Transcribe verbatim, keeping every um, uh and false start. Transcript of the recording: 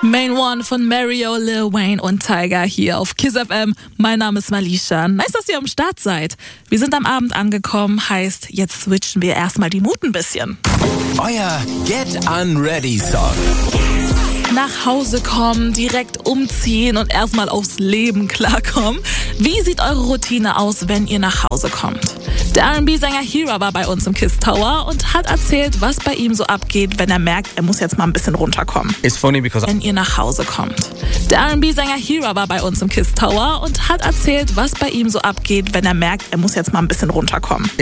Main One von Mario, Lil Wayne und Tyga hier auf Kiss F M. Mein Name ist Malisha. Nice, dass ihr am Start seid. Wir sind am Abend angekommen, heißt, jetzt switchen wir erstmal die Mut ein bisschen. Euer Get Unready Song. Nach Hause kommen, direkt umziehen und erstmal aufs Leben klarkommen. Wie sieht eure Routine aus, wenn ihr nach Hause kommt? Der R and B-Sänger Hira war bei uns im Kiss Tower und hat erzählt, was bei ihm so abgeht, wenn er merkt, er muss jetzt mal ein bisschen runterkommen. It's funny because Wenn ihr nach Hause kommt. Der R and B-Sänger Hira war bei uns im Kiss Tower und hat erzählt, was bei ihm so abgeht, wenn er merkt, er muss jetzt mal ein bisschen runterkommen.